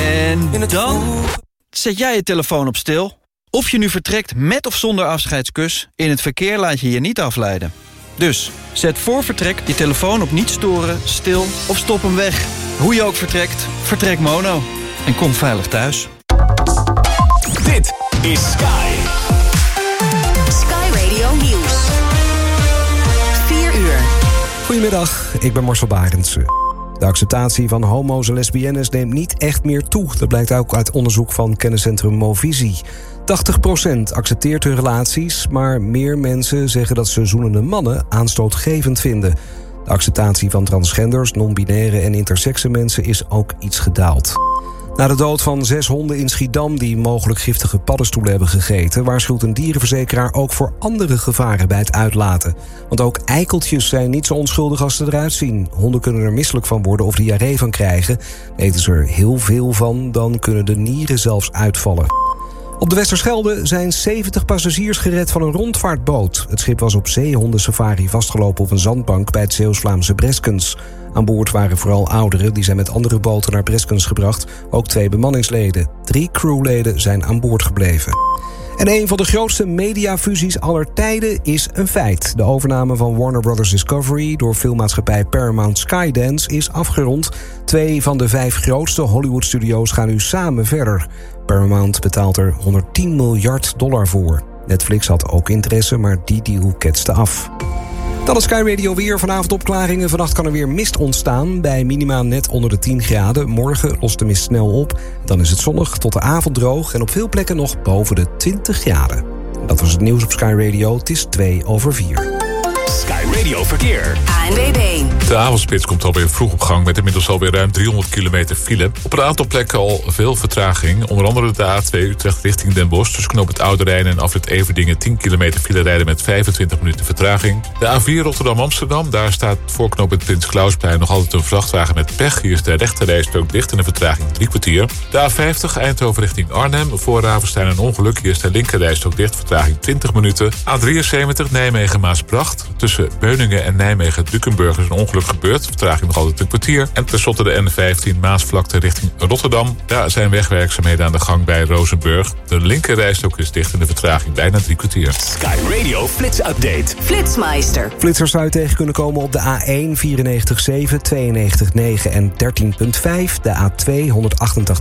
En dan zet jij je telefoon op stil. Of je nu vertrekt met of zonder afscheidskus, in het verkeer laat je je niet afleiden. Dus zet voor vertrek je telefoon op niet storen, stil of stop hem weg. Hoe je ook vertrekt, vertrek Mono. En kom veilig thuis. Dit is Sky. Sky Radio Nieuws. 4 uur. Goedemiddag, ik ben Marcel Barendse. De acceptatie van homo's en lesbiennes neemt niet echt meer toe. Dat blijkt ook uit onderzoek van kenniscentrum Movisie. 80% accepteert hun relaties, maar meer mensen zeggen dat ze zoenende mannen aanstootgevend vinden. De acceptatie van transgenders, non-binaire en intersexe mensen is ook iets gedaald. Na de dood van 6 honden in Schiedam die mogelijk giftige paddenstoelen hebben gegeten, waarschuwt een dierenverzekeraar ook voor andere gevaren bij het uitlaten. Want ook eikeltjes zijn niet zo onschuldig als ze eruit zien. Honden kunnen er misselijk van worden of diarree van krijgen. Eten ze er heel veel van, dan kunnen de nieren zelfs uitvallen. Op de Westerschelde zijn 70 passagiers gered van een rondvaartboot. Het schip was op zeehondensafari vastgelopen op een zandbank bij het Zeeuws-Vlaamse Breskens. Aan boord waren vooral ouderen, die zijn met andere boten naar Breskens gebracht. Ook 2 bemanningsleden. 3 crewleden zijn aan boord gebleven. En een van de grootste mediafusies aller tijden is een feit. De overname van Warner Bros. Discovery door filmmaatschappij Paramount Skydance is afgerond. 2 van de 5 grootste Hollywood-studio's gaan nu samen verder. Paramount betaalt er $110 miljard voor. Netflix had ook interesse, maar die deal ketste af. Dan is Sky Radio weer. Vanavond opklaringen. Vannacht kan er weer mist ontstaan. Bij minima net onder de 10 graden. Morgen lost de mist snel op. Dan is het zonnig tot de avond droog. En op veel plekken nog boven de 20 graden. Dat was het nieuws op Sky Radio. Het is 2:04. Sky Radio Verkeer. ANWB. De avondspits komt alweer vroeg op gang met inmiddels alweer ruim 300 kilometer file. Op een aantal plekken al veel vertraging. Onder andere de A2 Utrecht richting Den Bosch. Tussen knoop het Oude Rijn en afrit Everdingen 10 kilometer file rijden met 25 minuten vertraging. De A4 Rotterdam-Amsterdam. Daar staat voor knoop het Prins Klausplein nog altijd een vrachtwagen met pech. Hier is de rechterrijstrook dicht en de vertraging 3 kwartier. De A50 Eindhoven richting Arnhem. Voor Ravenstein een ongeluk. Hier is de linkerrijstrook dicht, vertraging 20 minuten. A73 Nijmegen-Maasbracht. Tussen Beuningen en Nijmegen-Dukenburg is een ongeluk gebeurd. Vertraging nog altijd een kwartier. En tenslotte de N15 Maasvlakte richting Rotterdam. Daar zijn wegwerkzaamheden aan de gang bij Rozenburg. De linkerrijstrook is dicht en de vertraging bijna 3 kwartier. Sky Radio Flits Update. Flitsmeister. Flitsers zou je tegen kunnen komen op de A1 94.7, 92.9 en 13.5. De A2 188.